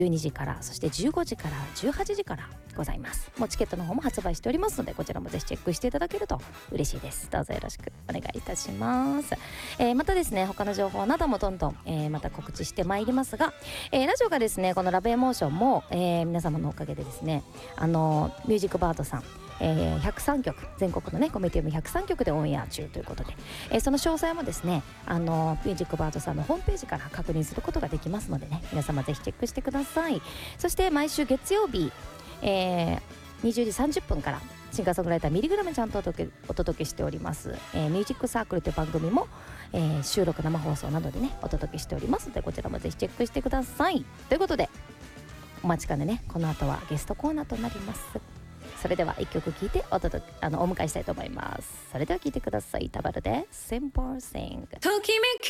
12時から、そして15時から18時からございます。もうチケットの方も発売しておりますので、こちらもぜひチェックしていただけると嬉しいです。どうぞよろしくお願いいたします。またですね、他の情報などもどんどん、また告知してまいりますが、ラジオがですね、このラブエモーションも、皆様のおかげでですね、ミュージックバードさん、103曲、全国のねコミュニティも103曲でオンエア中ということで、その詳細もですね、ミュージックバードさんのホームページから確認することができますのでね、皆様ぜひチェックしてください。そして毎週月曜日、20時30分からシンガーソングライターミリグラムちゃんとお届けしております、ミュージックサークルという番組も、収録生放送などでねお届けしておりますので、こちらもぜひチェックしてください。ということでお待ちかねね、この後はゲストコーナーとなります。それでは一曲聴いてお迎えしたいと思います。それでは聴いてください。タバルで Simple Thing。 ときめき